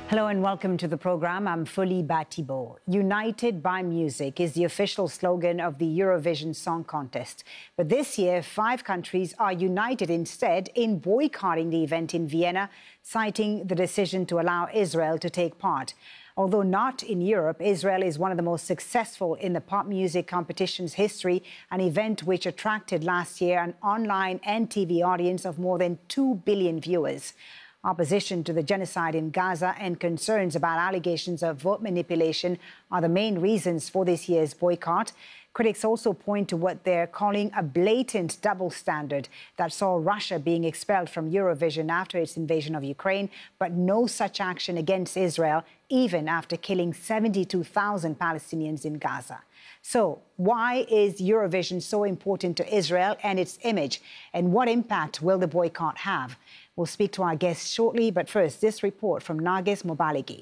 Hello and welcome to the program. I'm Fuli Batibo. United by Music is the official slogan of the Eurovision Song Contest. But this year, 5 countries are united instead in boycotting the event in Vienna, citing the decision to allow Israel to take part. Although not in Europe, Israel is one of the most successful in the pop music competition's history, an event which attracted last year an online and TV audience of more than 2 billion viewers. Opposition to the genocide in Gaza and concerns about allegations of vote manipulation are the main reasons for this year's boycott. Critics also point to what they're calling a blatant double standard that saw Russia being expelled from Eurovision after its invasion of Ukraine, but no such action against Israel, even after killing 72,000 Palestinians in Gaza. So why is Eurovision so important to Israel and its image? And what impact will the boycott have? We'll speak to our guests shortly, but first, this report from Nargis Mobaligi.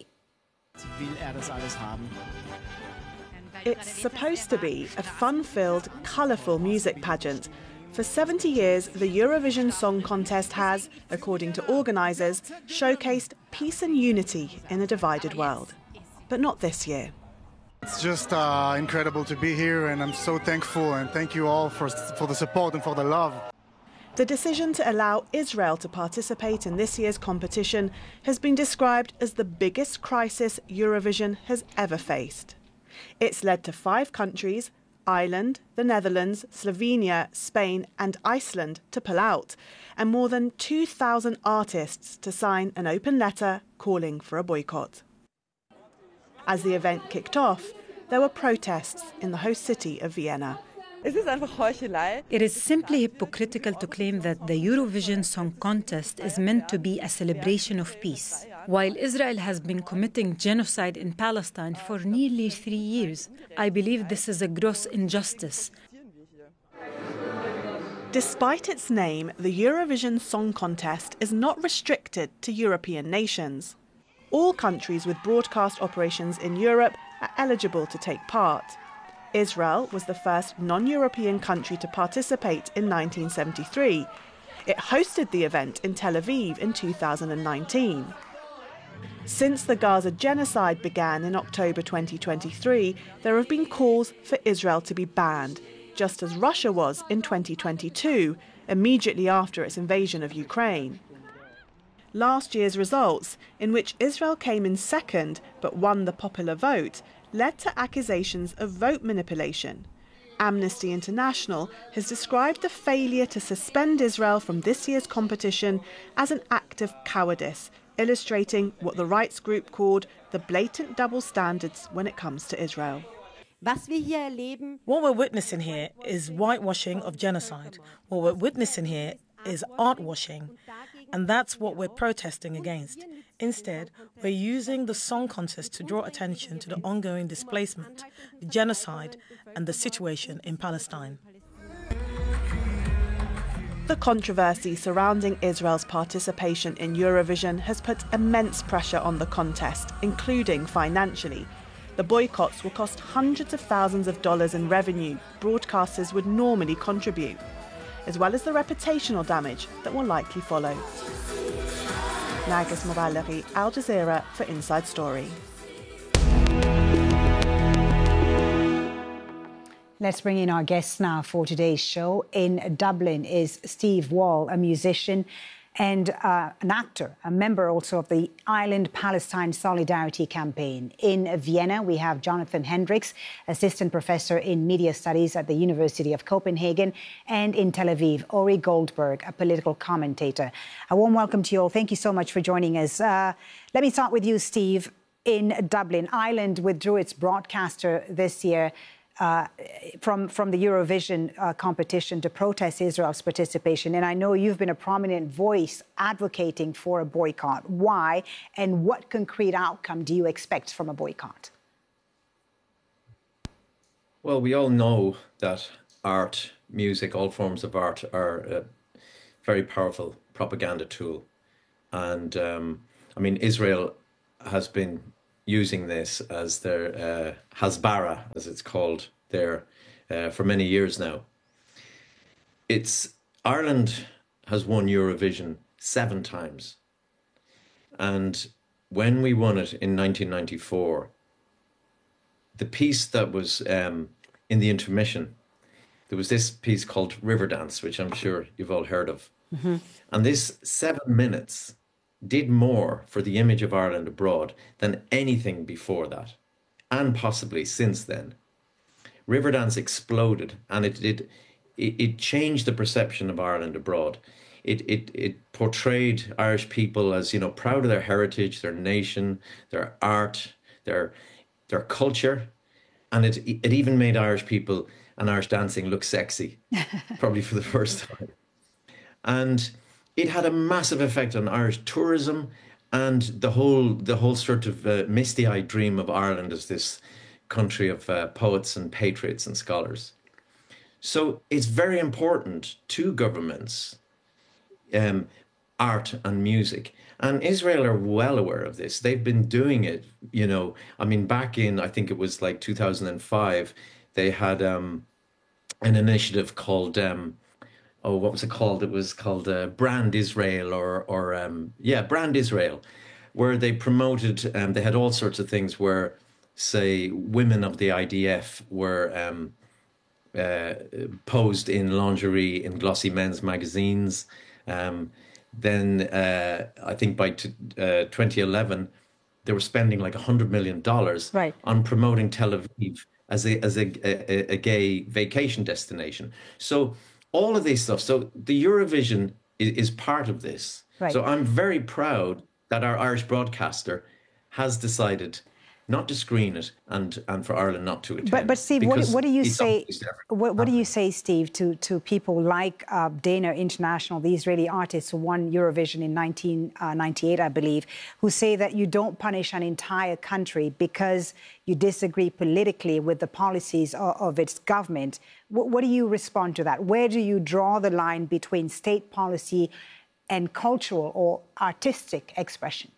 It's supposed to be a fun-filled, colourful music pageant. For 70 years, the Eurovision Song Contest has, according to organisers, showcased peace and unity in a divided world. But not this year. It's just incredible to be here, and I'm so thankful, and thank you all for the support and for the love. The decision to allow Israel to participate in this year's competition has been described as the biggest crisis Eurovision has ever faced. It's led to 5 countries, Ireland, the Netherlands, Slovenia, Spain and Iceland, to pull out, and more than 2,000 artists to sign an open letter calling for a boycott. As the event kicked off, there were protests in the host city of Vienna. It is simply hypocritical to claim that the Eurovision Song Contest is meant to be a celebration of peace, while Israel has been committing genocide in Palestine for nearly 3 years. I believe this is a gross injustice. Despite its name, the Eurovision Song Contest is not restricted to European nations. All countries with broadcast operations in Europe are eligible to take part. Israel was the first non-European country to participate in 1973. It hosted the event in Tel Aviv in 2019. Since the Gaza genocide began in October 2023, there have been calls for Israel to be banned, just as Russia was in 2022, immediately after its invasion of Ukraine. Last year's results, in which Israel came in second but won the popular vote, led to accusations of vote manipulation. Amnesty International has described the failure to suspend Israel from this year's competition as an act of cowardice, illustrating what the rights group called the blatant double standards when it comes to Israel. What we're witnessing here is whitewashing of genocide. What we're witnessing here is art washing, and that's what we're protesting against. Instead, we're using the song contest to draw attention to the ongoing displacement, the genocide, and the situation in Palestine. The controversy surrounding Israel's participation in Eurovision has put immense pressure on the contest, including financially. The boycotts will cost hundreds of thousands of dollars in revenue broadcasters would normally contribute, as well as the reputational damage that will likely follow. Nargis Mobaligi, Al Jazeera for Inside Story. Let's bring in our guests now for today's show. In Dublin is Steve Wall, a musician and an actor, a member also of the Ireland-Palestine Solidarity Campaign. In Vienna, we have Jonathan Hendricks, assistant professor in media studies at the University of Copenhagen, and in Tel Aviv, Ori Goldberg, a political commentator. A warm welcome to you all. Thank you so much for joining us. Let me start with you, Steve. In Dublin, Ireland withdrew its broadcaster this year from the Eurovision competition to protest Israel's participation. And I know you've been a prominent voice advocating for a boycott. Why? And what concrete outcome do you expect from a boycott? Well, we all know that art, music, all forms of art are a very powerful propaganda tool. And I mean, Israel has been using this as their Hasbara, as it's called there, for many years now. Ireland has won Eurovision 7 times. And when we won it in 1994, the piece that was in the intermission, there was this piece called Riverdance, which I'm sure you've all heard of. Mm-hmm. And this 7 minutes did more for the image of Ireland abroad than anything before that, and possibly since then. Riverdance exploded, and it changed the perception of Ireland abroad. It portrayed Irish people as, you know, proud of their heritage, their nation, their art, their culture, and it even made Irish people and Irish dancing look sexy, probably for the first time. And it had a massive effect on Irish tourism and the whole sort of misty-eyed dream of Ireland as this country of poets and patriots and scholars. So it's very important to governments, art and music. And Israel are well aware of this. They've been doing it, you know, I mean, back in, I think it was like 2005, they had an initiative called, what was it called? It was called Brand Israel Brand Israel, where they promoted, they had all sorts of things where, say, women of the IDF were posed in lingerie in glossy men's magazines. Then I think by 2011, they were spending like $100 million on promoting Tel Aviv as a gay vacation destination. So all of this stuff. So the Eurovision is part of this. Right. So I'm very proud that our Irish broadcaster has decided not to screen it and for Ireland not to attend. But Steve, what do you say? What do you say, Steve, to people like Dana International, the Israeli artists who won Eurovision in 1998, I believe, who say that you don't punish an entire country because you disagree politically with the policies of its government? What do you respond to that? Where do you draw the line between state policy and cultural or artistic expression?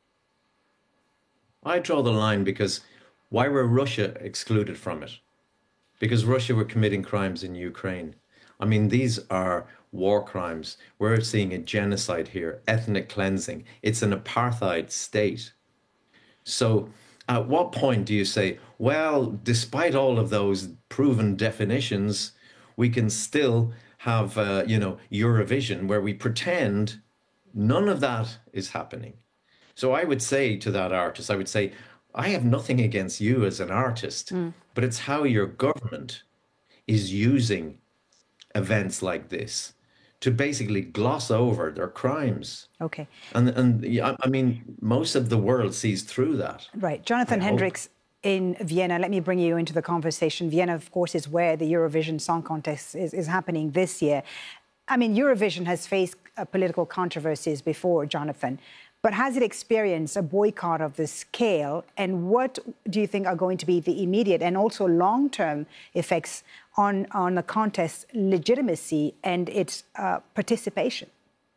I draw the line because why were Russia excluded from it? Because Russia were committing crimes in Ukraine. I mean, these are war crimes. We're seeing a genocide here, ethnic cleansing. It's an apartheid state. So at what point do you say, well, despite all of those proven definitions, we can still have, Eurovision where we pretend none of that is happening? So I would say to that artist, I have nothing against you as an artist, but it's how your government is using events like this to basically gloss over their crimes. Okay. And I mean, most of the world sees through that. Right. Jonathan Hendricks in Vienna, let me bring you into the conversation. Vienna, of course, is where the Eurovision Song Contest is happening this year. I mean, Eurovision has faced political controversies before, Jonathan. But has it experienced a boycott of this scale? And what do you think are going to be the immediate and also long-term effects on the contest's legitimacy and its participation?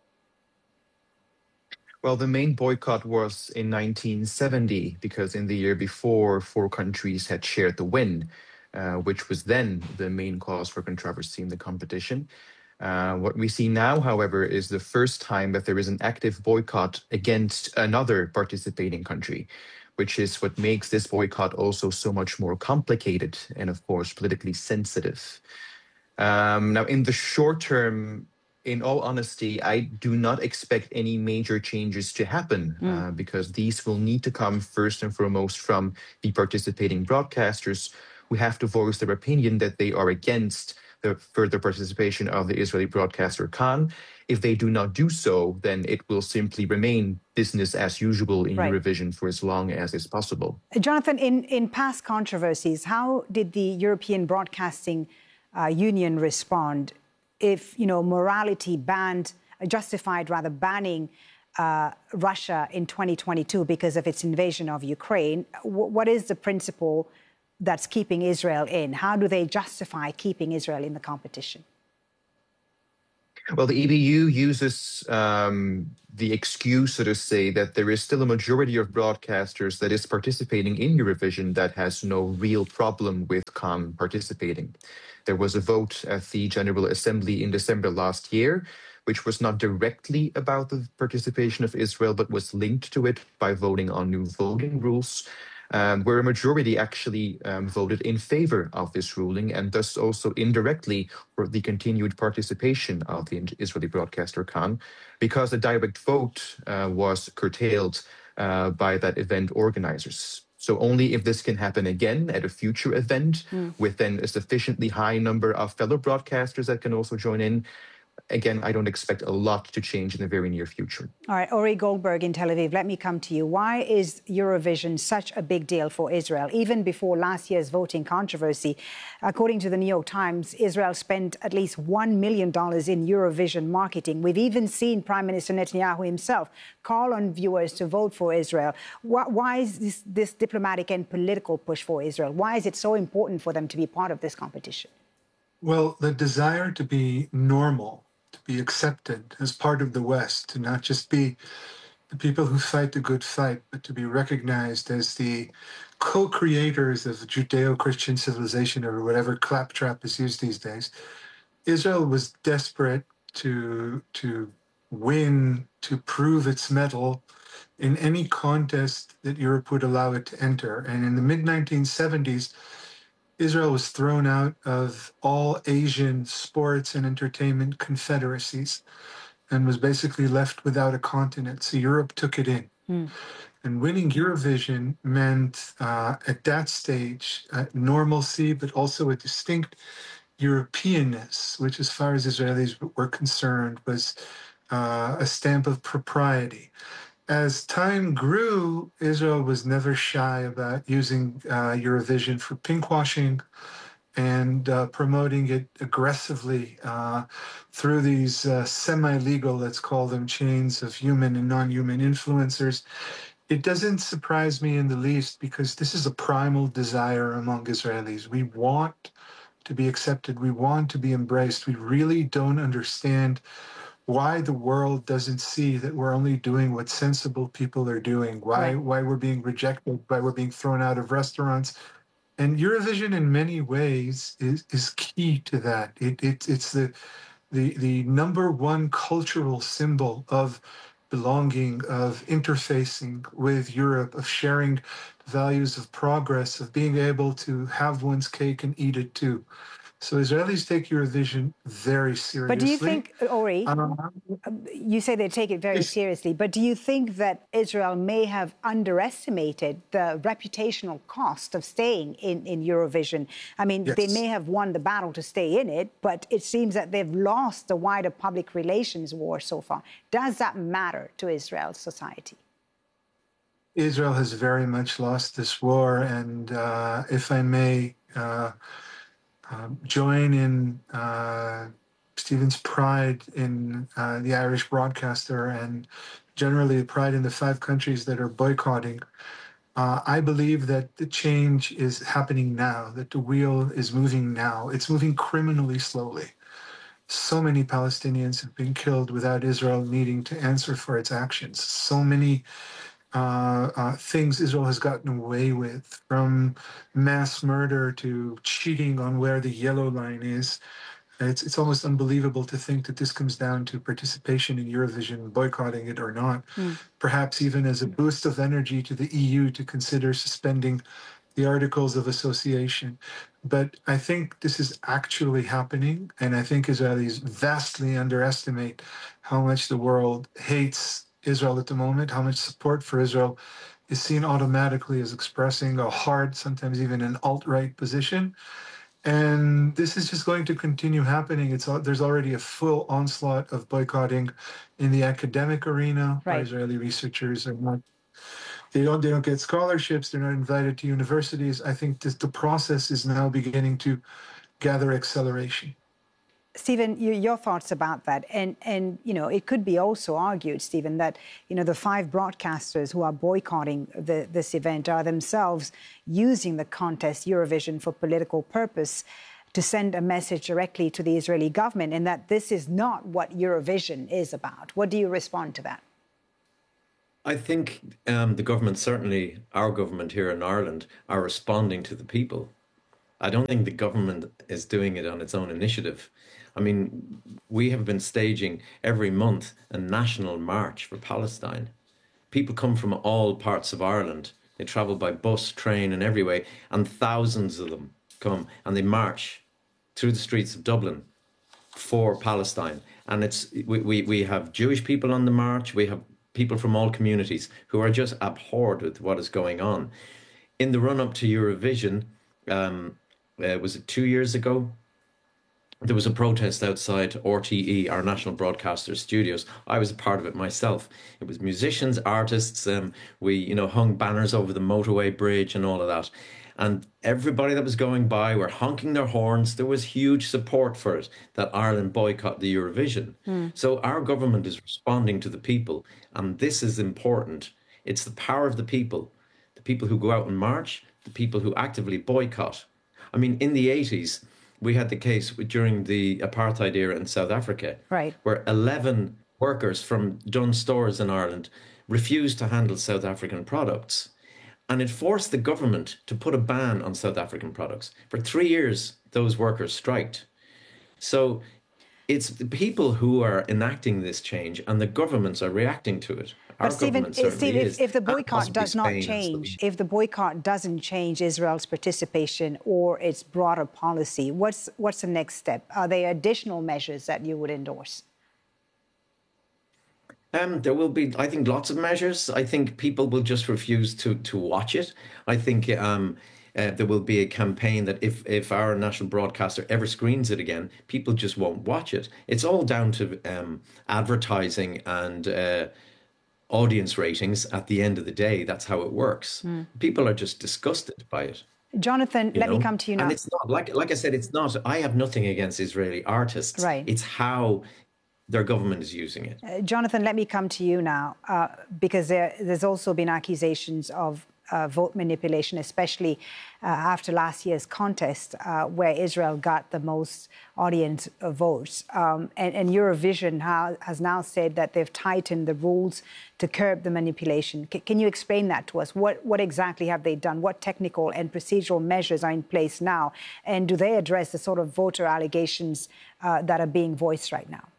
Well, the main boycott was in 1970, because in the year before, 4 countries had shared the win, which was then the main cause for controversy in the competition. What we see now, however, is the first time that there is an active boycott against another participating country, which is what makes this boycott also so much more complicated and, of course, politically sensitive. Now, in the short term, in all honesty, I do not expect any major changes to happen because these will need to come first and foremost from the participating broadcasters who have to voice their opinion that they are against the further participation of the Israeli broadcaster Khan. If they do not do so, then it will simply remain business as usual in Eurovision for as long as is possible. Jonathan, in past controversies, how did the European Broadcasting Union respond if, morality justified banning Russia in 2022 because of its invasion of Ukraine? What is the principle that's keeping Israel in? How do they justify keeping Israel in the competition? Well, the EBU uses the excuse, so to say, that there is still a majority of broadcasters that is participating in Eurovision that has no real problem with Khan participating. There was a vote at the General Assembly in December last year which was not directly about the participation of Israel, but was linked to it by voting on new voting rules, where a majority actually voted in favor of this ruling, and thus also indirectly for the continued participation of the Israeli broadcaster Kan, because the direct vote was curtailed by that event organizers. So only if this can happen again at a future event with then a sufficiently high number of fellow broadcasters that can also join in. Again, I don't expect a lot to change in the very near future. All right, Ori Goldberg in Tel Aviv, let me come to you. Why is Eurovision such a big deal for Israel? Even before last year's voting controversy, according to the New York Times, Israel spent at least $1 million in Eurovision marketing. We've even seen Prime Minister Netanyahu himself call on viewers to vote for Israel. Why is this diplomatic and political push for Israel? Why is it so important for them to be part of this competition? Well, the desire to be normal, to be accepted as part of the West, to not just be the people who fight the good fight, but to be recognized as the co-creators of Judeo-Christian civilization, or whatever claptrap is used these days. Israel was desperate to win, to prove its mettle in any contest that Europe would allow it to enter. And in the mid-1970s, Israel was thrown out of all Asian sports and entertainment confederacies and was basically left without a continent. So Europe took it in. And winning Eurovision meant, at that stage, normalcy, but also a distinct Europeanness, which, as far as Israelis were concerned, was a stamp of propriety. As time grew, Israel was never shy about using Eurovision for pinkwashing and promoting it aggressively through these semi-legal, let's call them, chains of human and non-human influencers. It doesn't surprise me in the least, because this is a primal desire among Israelis. We want to be accepted. We want to be embraced. We really don't understand why the world doesn't see that we're only doing what sensible people are doing, why we're being rejected, why we're being thrown out of restaurants. And Eurovision, in many ways, is key to that. It's the number one cultural symbol of belonging, of interfacing with Europe, of sharing values of progress, of being able to have one's cake and eat it too. So Israelis take Eurovision very seriously. But do you think, Ori, you say they take it very seriously, but do you think that Israel may have underestimated the reputational cost of staying in Eurovision? I mean, they may have won the battle to stay in it, but it seems that they've lost the wider public relations war so far. Does that matter to Israel's society? Israel has very much lost this war, and if I may join in Stephen's pride in the Irish broadcaster, and generally pride in the 5 countries that are boycotting. I believe that the change is happening now, that the wheel is moving now. It's moving criminally slowly. So many Palestinians have been killed without Israel needing to answer for its actions. So many things Israel has gotten away with, from mass murder to cheating on where the yellow line is. It's almost unbelievable to think that this comes down to participation in Eurovision, boycotting it or not, perhaps even as a boost of energy to the EU to consider suspending the Articles of Association. But I think this is actually happening, and I think Israelis vastly underestimate how much the world hates Israel at the moment, how much support for Israel is seen automatically as expressing a hard, sometimes even an alt-right position. And this is just going to continue happening. There's already a full onslaught of boycotting in the academic arena. Israeli researchers are not, they don't get scholarships, they're not invited to universities. I think the process is now beginning to gather acceleration. Stephen, your thoughts about that, and you know, it could be also argued, Stephen, that the 5 broadcasters who are boycotting this event are themselves using the contest Eurovision for political purpose to send a message directly to the Israeli government, and that this is not what Eurovision is about. What do you respond to that? I think the government, certainly our government here in Ireland, are responding to the people. I don't think the government is doing it on its own initiative. I mean, we have been staging every month a national march for Palestine. People come from all parts of Ireland. They travel by bus, train, and every way, and thousands of them come and they march through the streets of Dublin for Palestine. And we have Jewish people on the march. We have people from all communities who are just abhorred with what is going on. In the run-up to Eurovision, was it 2 years ago? There was a protest outside RTE, our national broadcaster studios. I was a part of it myself. It was musicians, artists. We, hung banners over the motorway bridge and all of that. And everybody that was going by were honking their horns. There was huge support for it, that Ireland boycott the Eurovision. So our government is responding to the people. And this is important. It's the power of the people who go out and march, the people who actively boycott. I mean, in the 80s, we had the case during the apartheid era in South Africa, right, where 11 workers from Dunnes Stores in Ireland refused to handle South African products. And it forced the government to put a ban on South African products. For 3 years, those workers striked. So it's the people who are enacting this change and the governments are reacting to it. But Stephen, if the boycott does not change, if the boycott doesn't change Israel's participation or its broader policy, what's the next step? Are there additional measures that you would endorse? There will be, I think, lots of measures. I think people will just refuse to watch it. I think there will be a campaign that if our national broadcaster ever screens it again, people just won't watch it. It's all down to advertising and audience ratings at the end of the day. That's how it works. People are just disgusted by it. Jonathan, let me come to you now. And it's not, like I said, it's not, I have nothing against Israeli artists. Right. It's how their government is using it. Jonathan, let me come to you now, because there's also been accusations of vote manipulation, especially after last year's contest, where Israel got the most audience votes. And Eurovision has now said that they've tightened the rules to curb the manipulation. Can you explain that to us? What exactly have they done? What technical and procedural measures are in place now? And do they address the sort of voter allegations that are being voiced right now?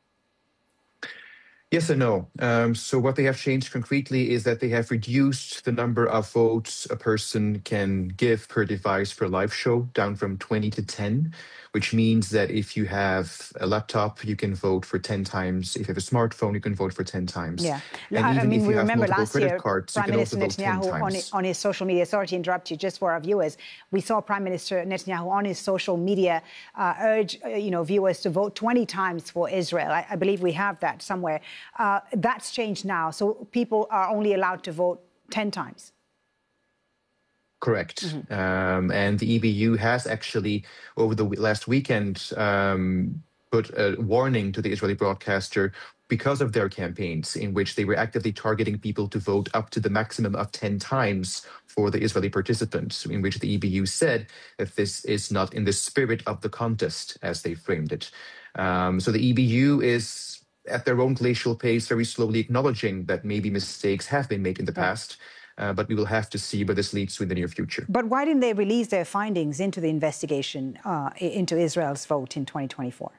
Yes and no. So what they have changed concretely is that they have reduced the number of votes a person can give per device for a live show down from 20 to 10, which means that if you have a laptop, you can vote for 10 times. If you have a smartphone, you can vote for 10 times. Yeah. And I mean, if we you have remember multiple last credit year, cards, Prime you can Minister also vote 10 Netanyahu times. on his social media, sorry to interrupt you, just for our viewers, we saw Prime Minister Netanyahu on his social media urge viewers to vote 20 times for Israel. I believe we have that somewhere. That's changed now, so people are only allowed to vote 10 times. Correct. And the EBU has actually, over the last weekend, put a warning to the Israeli broadcaster because of their campaigns in which they were actively targeting people to vote up to the maximum of 10 times for the Israeli participants, in which the EBU said that this is not in the spirit of the contest, as they framed it. So the EBU is, at their own glacial pace, very slowly acknowledging that maybe mistakes have been made in the past. But we will have to see where this leads to in the near future. But why didn't they release their findings into the investigation into Israel's vote in 2024?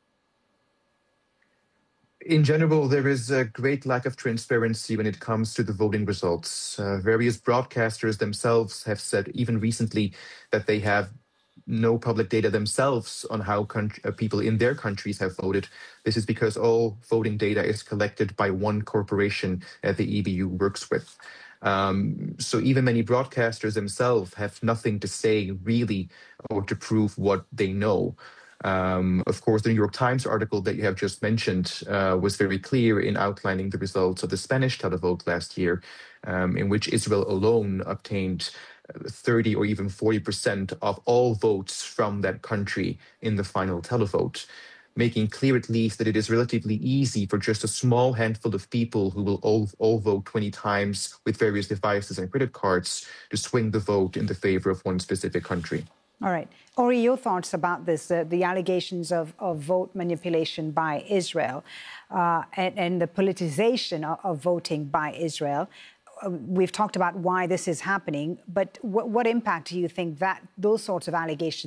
In general, there is a great lack of transparency when it comes to the voting results. Various broadcasters themselves have said, even recently, that they have no public data themselves on how people in their countries have voted. This is because all voting data is collected by one corporation that the EBU works with. So even many broadcasters themselves have nothing to say really or to prove what they know. Of course, the New York Times article that you have just mentioned was very clear in outlining the results of the Spanish televote last year, in which Israel alone obtained 30 or even 40% of all votes from that country in the final televote, making clear at least that it is relatively easy for just a small handful of people who will all vote 20 times with various devices and credit cards to swing the vote in the favor of one specific country. All right. Ori, your thoughts about this, the allegations of vote manipulation by Israel and the politicization of voting by Israel. We've talked about why this is happening, but what impact do you think that those sorts of allegations